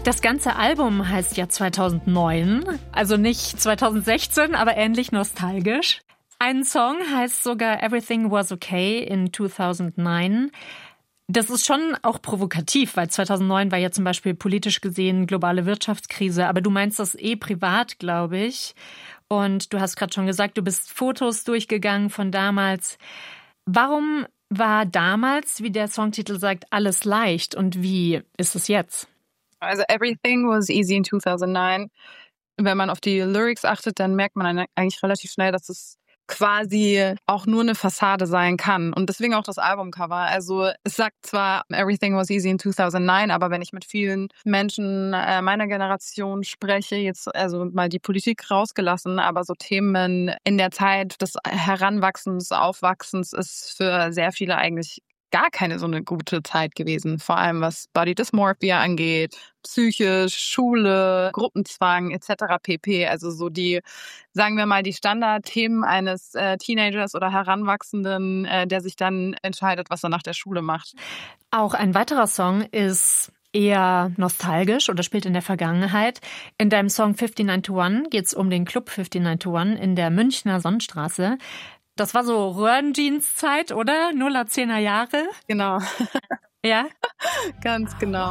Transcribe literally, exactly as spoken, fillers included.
Das ganze Album heißt ja zweitausendneun, also nicht zweitausendsechzehn, aber ähnlich nostalgisch. Ein Song heißt sogar Everything Was Okay in zweitausendneun. Das ist schon auch provokativ, weil zweitausendneun war ja zum Beispiel politisch gesehen globale Wirtschaftskrise, aber du meinst das eh privat, glaube ich. Und du hast gerade schon gesagt, du bist Fotos durchgegangen von damals. Warum war damals, wie der Songtitel sagt, alles leicht und wie ist es jetzt? Also Everything Was Easy in zweitausendneun. Wenn man auf die Lyrics achtet, dann merkt man eigentlich relativ schnell, dass es quasi auch nur eine Fassade sein kann. Und deswegen auch das Albumcover. Also es sagt zwar Everything Was Easy in zweitausendneun, aber wenn ich mit vielen Menschen äh, meiner Generation spreche, jetzt also mal die Politik rausgelassen, aber so Themen in der Zeit des Heranwachsens, Aufwachsens ist für sehr viele eigentlich gar keine so eine gute Zeit gewesen. Vor allem was Body Dysmorphia angeht, psychisch, Schule, Gruppenzwang et cetera pp. Also so die, sagen wir mal, die Standardthemen eines äh, Teenagers oder Heranwachsenden, äh, der sich dann entscheidet, was er nach der Schule macht. Auch ein weiterer Song ist eher nostalgisch oder spielt in der Vergangenheit. In deinem Song fünfundfünfzig to eins geht es um den Club fünfundfünfzig to eins in der Münchner Sonnenstraße. Das war so Röhrenjeans-Zeit, oder? Nuller, Zehner Jahre? Genau. Ja? Ganz genau.